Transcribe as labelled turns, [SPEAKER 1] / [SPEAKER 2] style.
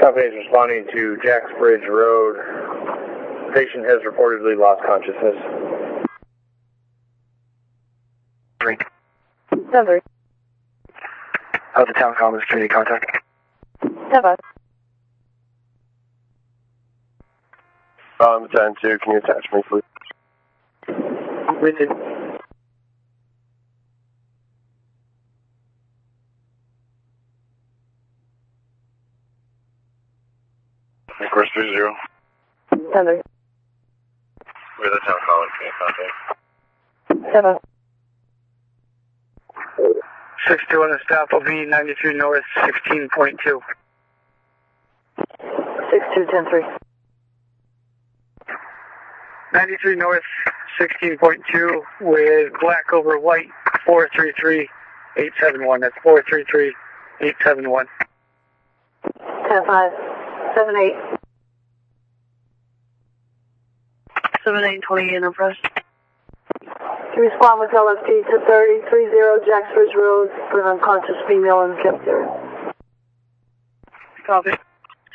[SPEAKER 1] Company is responding to Jacks Bridge Road. The patient has reportedly lost consciousness.
[SPEAKER 2] 3.
[SPEAKER 3] 7.
[SPEAKER 2] The town commons community contact.
[SPEAKER 3] 7.
[SPEAKER 4] 10-2, can you attach me, please?
[SPEAKER 2] Written.
[SPEAKER 4] Course 30.
[SPEAKER 3] 7.
[SPEAKER 4] We're the town commons community contact.
[SPEAKER 3] 7.
[SPEAKER 2] 6-2 on the staff will be 93 North, 16.2.
[SPEAKER 3] 6-2-10-3.
[SPEAKER 2] 93 North, 16.2 with black over white, 433-871. That's 433-871.
[SPEAKER 3] 10-5. 7-8. 7-8-20 Enterprise. To respond with LFT to 3030 Jacks Bridge Road for an unconscious female in the cafeteria.
[SPEAKER 2] Copy.